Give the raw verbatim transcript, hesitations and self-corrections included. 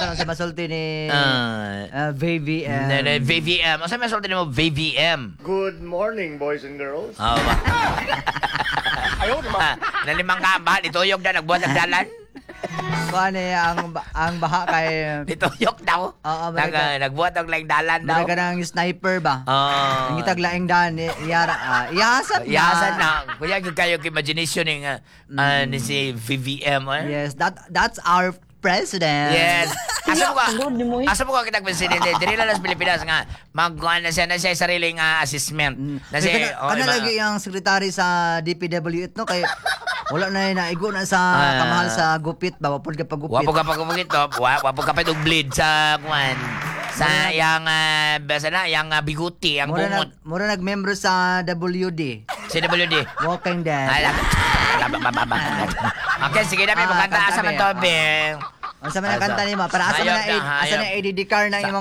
tanong sa masulti ni Ah. uh, V V M. Na- na- V V M. O saan may sultan mo? V V M. Good morning, boys and girls. Oo ba? Ah, nalimang ka ba? Ituyog na nagbuhat ng dalan? Kung ano eh, ang, ba- ang baha kay... Ituyog daw. Oo, Nag, balik ka. ah, nagbuhat ng laing dalan daw. Bala ka ng sniper ba? Ah. Ang itag laing dan, i- iyara, ah, iyasan na. Iyasan na. Kuya, kayo imagination ng uh, uh, ni si V V M. Eh? Yes, that that's our president. Yes. Asa mo ka? Asa mo ka kitang presidente? Dili lang sa Pilipinas nga magkuhan na siya na siya sariling uh, assessment. Mm. Na siya, Kana, oh, kana iba- lagi yung sekretary sa D P W it no kay wala na yun, naigo na sa Ah. kamahal sa gupit ba wapod ka pagupit. Wapo ka pa kumukit to. Wa- Wapo ka pa itong bleed sa kuhan. Sa yang uh, basa na, yang uh, biguti, ang Mura bungot. nag mura nag-membro sa W D. Si W D. Walking Dead. Ala. Okay, sige na, may Ah, magkanta kanta sa mi. matobe. Ang sa mga Asa? kanta nimo para asa Hayop na na, asa na hayop. A D D car na Sa- imong